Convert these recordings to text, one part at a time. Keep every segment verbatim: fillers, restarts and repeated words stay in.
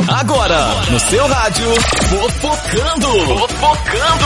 Agora, no seu rádio, Fofocando. Fofocando.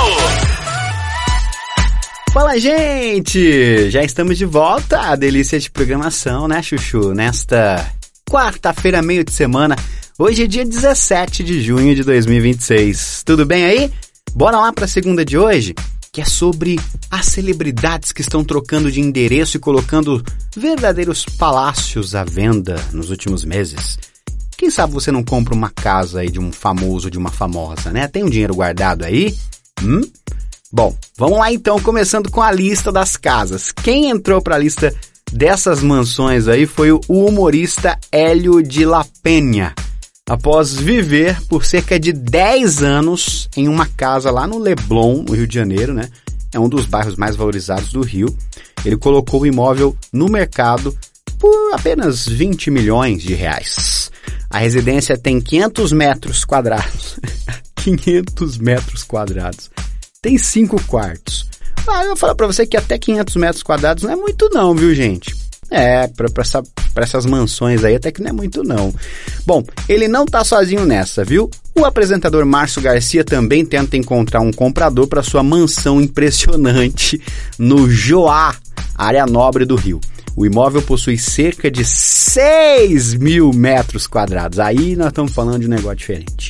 Fala, gente! Já estamos de volta à delícia de programação, né, Chuchu? Nesta quarta-feira, meio de semana. Hoje é dia dezessete de junho de dois mil e vinte e seis. Tudo bem aí? Bora lá para a segunda de hoje, que é sobre as celebridades que estão trocando de endereço e colocando verdadeiros palácios à venda nos últimos meses. Quem sabe você não compra uma casa aí de um famoso, de uma famosa, né? Tem um dinheiro guardado aí? Hum? Bom, vamos lá então, começando com a lista das casas. Quem entrou para a lista dessas mansões aí foi o humorista Hélio de la Penha. Após viver por cerca de dez anos em uma casa lá no Leblon, no Rio de Janeiro, né? É um dos bairros mais valorizados do Rio. Ele colocou o imóvel no mercado por apenas vinte milhões de reais. A residência tem quinhentos metros quadrados. quinhentos metros quadrados. Tem cinco quartos. Ah, eu vou falar pra você que até quinhentos metros quadrados não é muito não, viu, gente? É, pra, pra, essa, pra essas mansões aí até que não é muito não. Bom, ele não tá sozinho nessa, viu? O apresentador Márcio Garcia também tenta encontrar um comprador para sua mansão impressionante no Joá, área nobre do Rio. O imóvel possui cerca de seis mil metros quadrados. Aí nós estamos falando de um negócio diferente.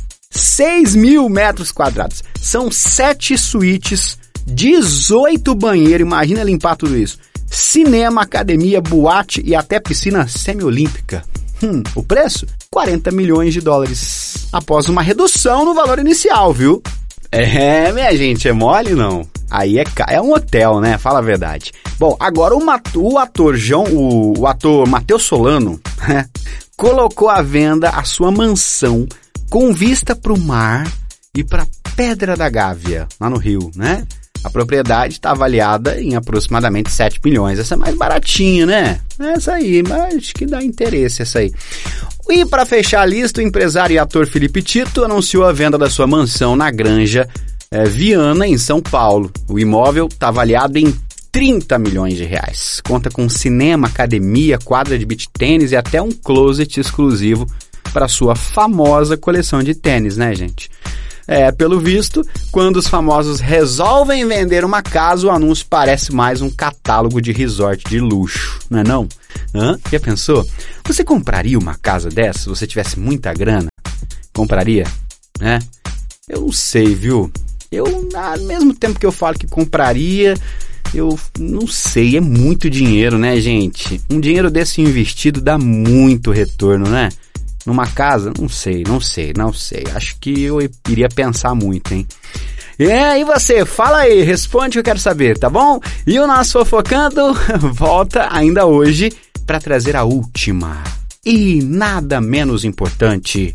seis mil metros quadrados. São sete suítes, dezoito banheiros, imagina limpar tudo isso. Cinema, academia, boate e até piscina semiolímpica. Hum, o preço? quarenta milhões de dólares. Após uma redução no valor inicial, viu? É, minha gente, é mole não? Aí é, é um hotel, né? Fala a verdade. Bom, agora o, Mat- o ator João, o, o ator Matheus Solano, colocou à venda a sua mansão com vista para o mar e para Pedra da Gávea, lá no Rio, né? A propriedade está avaliada em aproximadamente sete milhões. Essa é mais baratinha, né? Essa aí, mas acho que dá interesse essa aí. E para fechar a lista, o empresário e ator Felipe Tito anunciou a venda da sua mansão na Granja é, Viana, em São Paulo. O imóvel está avaliado em trinta milhões de reais. Conta com cinema, academia, quadra de beach tênis e até um closet exclusivo para sua famosa coleção de tênis, né, gente? É, pelo visto, quando os famosos resolvem vender uma casa, o anúncio parece mais um catálogo de resort de luxo, não é não? Hã? Já pensou? Você compraria uma casa dessa se você tivesse muita grana? Compraria? Né? Eu não sei, viu? Eu, ao mesmo tempo que eu falo que compraria, eu não sei, é muito dinheiro, né, gente? Um dinheiro desse investido dá muito retorno, né? Numa casa? Não sei, não sei, não sei. Acho que eu iria pensar muito, hein? É, e você? Fala aí, responde que eu quero saber, tá bom? E o nosso Fofocando volta ainda hoje para trazer a última e nada menos importante,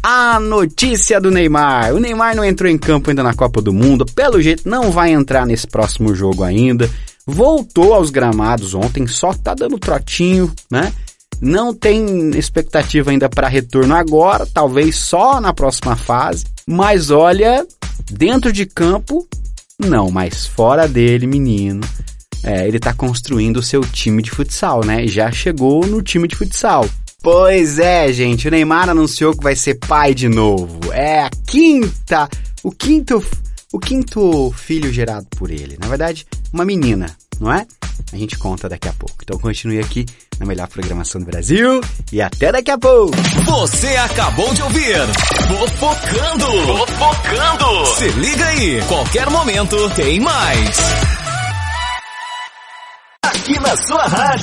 a notícia do Neymar. O Neymar não entrou em campo ainda na Copa do Mundo, pelo jeito não vai entrar nesse próximo jogo ainda. Voltou aos gramados ontem, só tá dando trotinho, né? Não tem expectativa ainda para retorno agora, talvez só na próxima fase. Mas olha, dentro de campo, não, mas fora dele, menino, é, ele tá construindo o seu time de futsal, né? Já chegou no time de futsal. Pois é, gente, o Neymar anunciou que vai ser pai de novo. É a quinta, o quinto, o quinto filho gerado por ele. Na verdade, uma menina, não é? A gente conta daqui a pouco. Então continue aqui na melhor programação do Brasil e até daqui a pouco. Você acabou de ouvir Fofocando. Fofocando. Se liga aí, qualquer momento tem mais. Aqui na sua rádio.